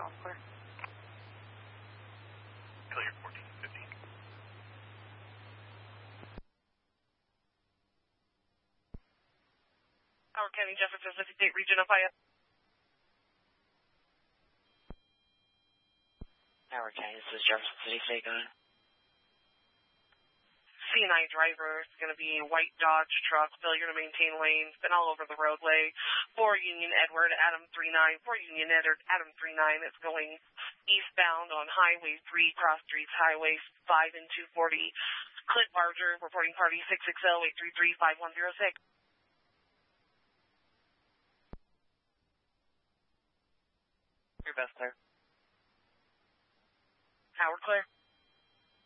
Golf clear. Clear 1415. Howard County, Jefferson City State Region of Fire. Howard County, this is Jefferson City State going. C9 driver is going to be a white Dodge truck, failure to maintain lanes, been all over the roadway. For Union Edward, Adam 39. For Union Edward, Adam 39 is going eastbound on Highway 3, cross streets, Highway 5 and 240. Clint Barger, reporting party 660-833-5106. Your best clear. Howard clear.